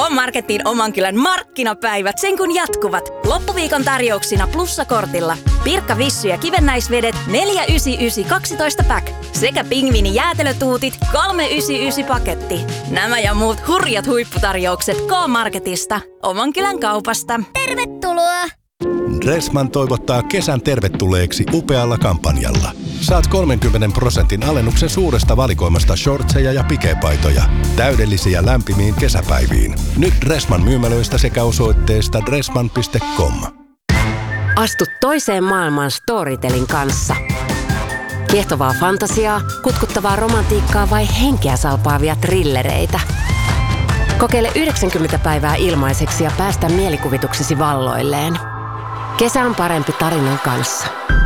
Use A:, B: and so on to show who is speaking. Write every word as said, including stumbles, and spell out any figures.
A: K-Marketin oman kylän markkinapäivät sen kun jatkuvat. Loppuviikon tarjouksina plussakortilla. Pirkka Vissy ja kivennäisvedet neljä yhdeksänkymmentäyhdeksän kaksitoista pack sekä pingviini jäätelötuutit kolme yhdeksänkymmentäyhdeksän paketti. Nämä ja muut hurjat huipputarjoukset K-Marketista. Oman kylän kaupasta.
B: Tervetuloa!
C: Dressman toivottaa kesän tervetulleeksi upealla kampanjalla. Saat kolmenkymmenen prosentin alennuksen suuresta valikoimasta shortseja ja pikepaitoja. Täydellisiä lämpimiin kesäpäiviin. Nyt Dressman myymälöistä sekä osoitteesta dressman piste com.
D: Astu toiseen maailmaan Storytelin kanssa. Kiehtovaa fantasiaa, kutkuttavaa romantiikkaa vai henkeä salpaavia trillereitä. Kokeile yhdeksänkymmentä päivää ilmaiseksi ja päästä mielikuvituksesi valloilleen. Kesä on parempi tarinan kanssa.